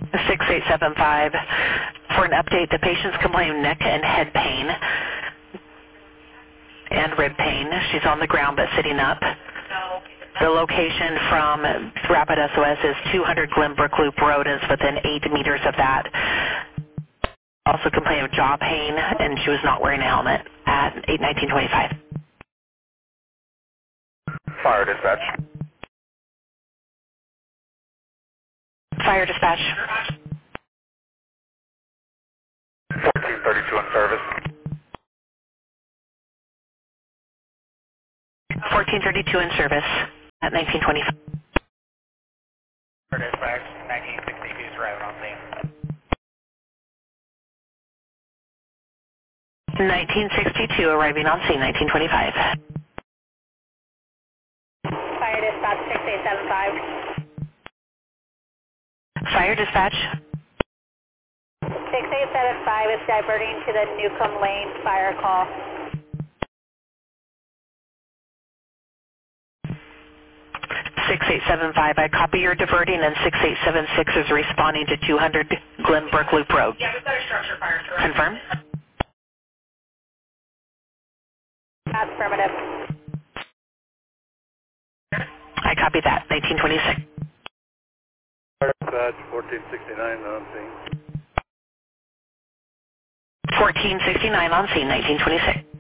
6875 for an update. The patient's complaining neck and head pain and rib pain. She's on the ground but sitting up. The location from Rapid SOS is 200 Glenbrook Loop Road, is within 8 meters of that. Also complaining of jaw pain, and she was not wearing a helmet at 8:19:25. Fire dispatch. Fire dispatch. 1432 in service. 1432 in service at 19:25. Fire dispatch, 1962 is arriving on scene. 1962 arriving on scene, 19:25. Fire dispatch 6875. Fire dispatch. 6875 is diverting to the Newcomb Lane fire call. 6875, I copy your diverting, and 6876 is responding to 200 Glenbrook Loop Road. Yeah, we've got a structure fire. Confirm? That's affirmative. I copy that, 1926. Fire dispatch, 1469 on scene. 1469 on scene, 1926.